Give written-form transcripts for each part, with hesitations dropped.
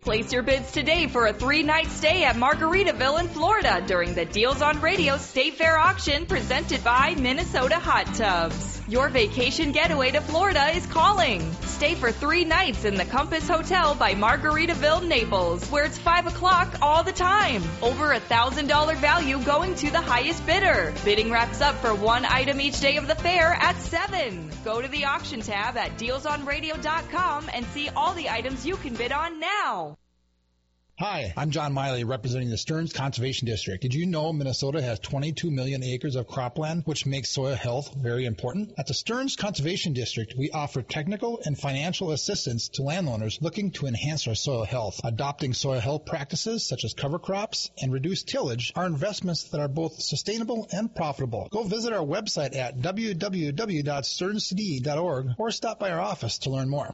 Place your bids today for a 3-night stay at Margaritaville in Florida during the Deals on Radio State Fair auction presented by Minnesota Hot Tubs. Your vacation getaway to Florida is calling. Stay for 3 nights in the Compass Hotel by Margaritaville, Naples, where it's 5 o'clock all the time. Over $1,000 value going to the highest bidder. Bidding wraps up for 1 item each day of the fair at 7. Go to the auction tab at dealsonradio.com and see all the items you can bid on now. Hi, I'm John Miley representing the Stearns Conservation District. Did you know Minnesota has 22 million acres of cropland, which makes soil health very important? At the Stearns Conservation District, we offer technical and financial assistance to landowners looking to enhance our soil health. Adopting soil health practices such as cover crops and reduced tillage are investments that are both sustainable and profitable. Go visit our website at www.stearnscd.org or stop by our office to learn more.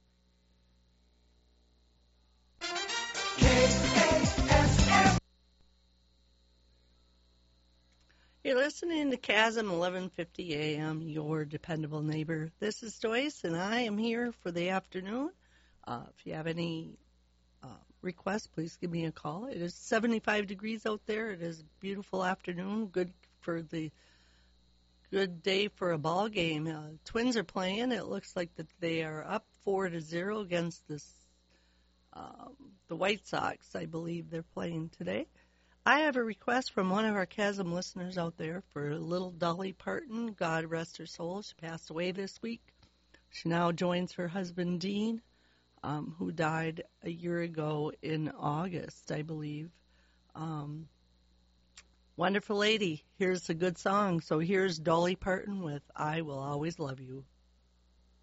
You're listening to Chasm 1150 AM, your dependable neighbor. This is Joyce, and I am here for the afternoon. If you have any requests, please give me a call. It is 75 degrees out there. It is a beautiful afternoon, good day for a ball game. Twins are playing. It looks like that they are up 4-0 against the White Sox. I believe they're playing today. I have a request from one of our Chasm listeners out there for little Dolly Parton. God rest her soul. She passed away this week. She now joins her husband, Dean, who died a year ago in August, I believe. Wonderful lady. Here's a good song. So here's Dolly Parton with I Will Always Love You.